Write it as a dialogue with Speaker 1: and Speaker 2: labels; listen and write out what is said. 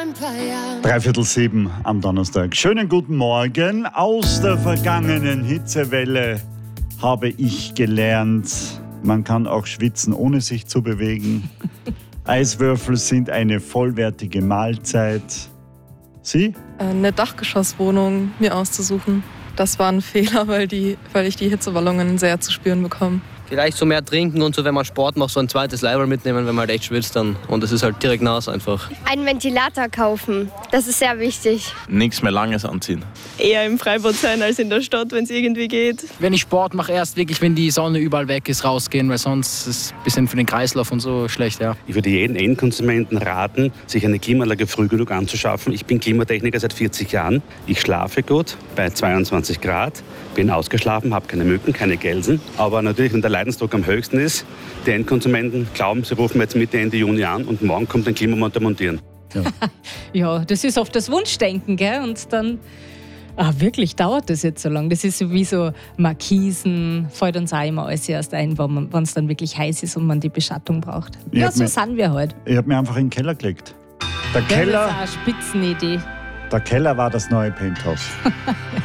Speaker 1: 6:03 am Donnerstag. Schönen guten Morgen. Aus der vergangenen Hitzewelle habe ich gelernt, man kann auch schwitzen, ohne sich zu bewegen. Eiswürfel sind eine vollwertige Mahlzeit. Sie?
Speaker 2: Eine Dachgeschosswohnung mir auszusuchen. Das war ein Fehler, weil ich die Hitzewallungen sehr zu spüren bekomme.
Speaker 3: Vielleicht so mehr trinken und so, wenn man Sport macht, so ein zweites Leiberl mitnehmen, wenn man halt echt schwitzt dann. Und es ist halt direkt nass einfach.
Speaker 4: Einen Ventilator kaufen, das ist sehr wichtig.
Speaker 5: Nichts mehr Langes anziehen.
Speaker 6: Eher im Freibad sein als in der Stadt, wenn es irgendwie geht.
Speaker 7: Wenn ich Sport mache, erst wirklich, wenn die Sonne überall weg ist, rausgehen, weil sonst ist es ein bisschen für den Kreislauf und so schlecht, ja.
Speaker 8: Ich würde jeden Endkonsumenten raten, sich eine Klimaanlage früh genug anzuschaffen. Ich bin Klimatechniker seit 40 Jahren. Ich schlafe gut bei 22 Grad, bin ausgeschlafen, habe keine Mücken, keine Gelsen. Aber natürlich, wenn der Leidensdruck am höchsten ist, die Endkonsumenten glauben, sie rufen jetzt Mitte, Ende Juni an und morgen kommt ein Klimamonteur montieren.
Speaker 9: Ja, das ist oft das Wunschdenken, gell? Und dann, wirklich dauert das jetzt so lange. Das ist wie so Markisen, fällt uns auch immer alles erst ein, wenn es dann wirklich heiß ist und man die Beschattung braucht. Ja, so sind wir halt.
Speaker 1: Ich habe mir einfach in den Keller gelegt. Der
Speaker 9: Das ist auch eine Spitzenidee.
Speaker 1: Der Keller war das neue Penthouse.